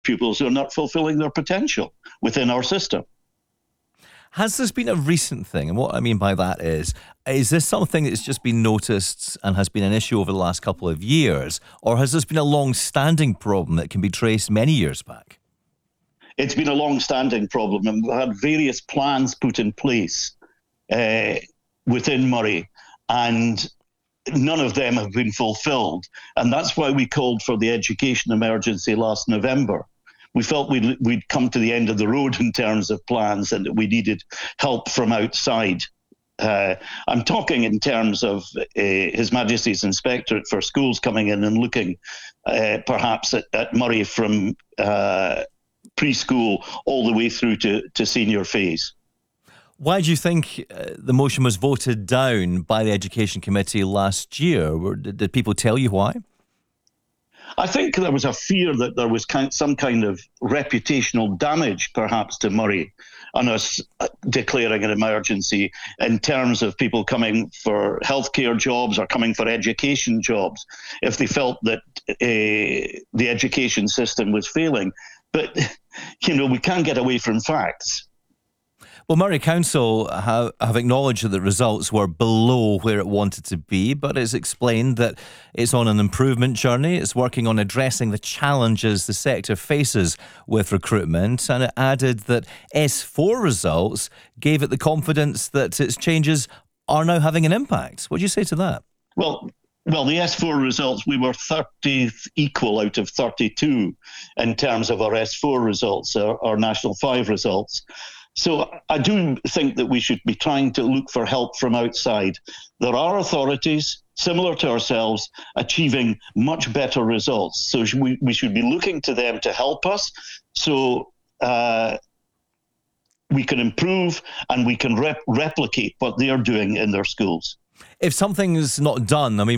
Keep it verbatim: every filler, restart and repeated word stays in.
pupils who are not fulfilling their potential within our system. Has this been a recent thing? And what I mean by that is, is this something that's just been noticed and has been an issue over the last couple of years? Or has this been a long-standing problem that can be traced many years back? It's been a long-standing problem, and we've had various plans put in place uh, within Moray, and none of them have been fulfilled. And that's why we called for the education emergency last November. We felt we'd, we'd come to the end of the road in terms of plans and that we needed help from outside. Uh, I'm talking in terms of uh, His Majesty's Inspectorate for Schools coming in and looking uh, perhaps at, at Moray from uh, preschool all the way through to, to senior phase. Why do you think uh, the motion was voted down by the Education Committee last year? Did, did people tell you why? I think there was a fear that there was kind, some kind of reputational damage, perhaps, to Moray on us declaring an emergency in terms of people coming for healthcare jobs or coming for education jobs, if they felt that uh, the education system was failing. But, you know, we can't get away from facts. Well, Moray Council have, have acknowledged that the results were below where it wanted to be, but it's explained that it's on an improvement journey. It's working on addressing the challenges the sector faces with recruitment, and it added that S four results gave it the confidence that its changes are now having an impact. What do you say to that? Well, Well, the S four results, we were thirtieth equal out of thirty-two in terms of our S four results, our, our National five results. So I do think that we should be trying to look for help from outside. There are authorities similar to ourselves achieving much better results. So we, we should be looking to them to help us so uh, we can improve and we can rep- replicate what they are doing in their schools. If something's not done, I mean,